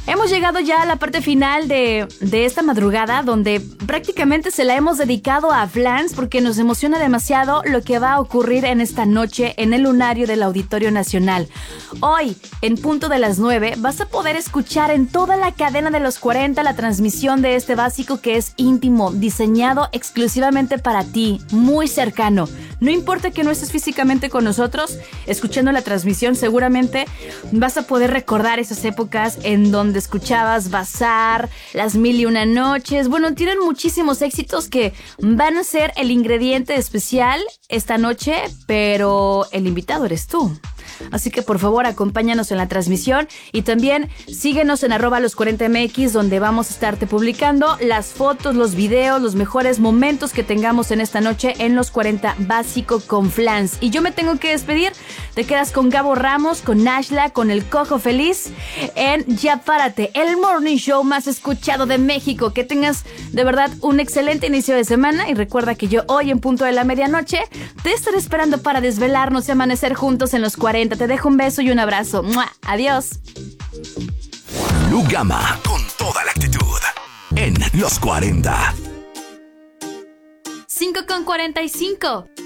Hemos llegado ya a la parte final de esta madrugada, donde prácticamente se la hemos dedicado a Flans porque nos emociona demasiado lo que va a ocurrir en esta noche en el Lunario del Auditorio Nacional. Hoy, en punto de las 9, vas a poder escuchar en toda la cadena de los 40 la transmisión de este básico que es íntimo, diseñado exclusivamente para ti, muy cercano. No importa que no estés físicamente con nosotros, escuchando la transmisión seguramente vas a poder recordar esas épocas en donde escuchabas Bazar, Las Mil y Una Noches. Bueno, tienen muchísimos éxitos que van a ser el ingrediente especial esta noche, pero el invitado eres tú. Así que por favor acompáñanos en la transmisión y también síguenos en @los40mx, donde vamos a estarte publicando las fotos, los videos, los mejores momentos que tengamos en esta noche en los 40 Básico con Flans. Y yo me tengo que despedir. Te quedas con Gabo Ramos, con Nashla, con el Cojo Feliz en Ya Párate, el morning show más escuchado de México. Que tengas de verdad un excelente inicio de semana y recuerda que yo hoy en punto de la medianoche te estaré esperando para desvelarnos y amanecer juntos en los 40. Te dejo un beso y un abrazo. ¡Mua! Adiós. Lu Gama, con toda la actitud en los 40. 5:45.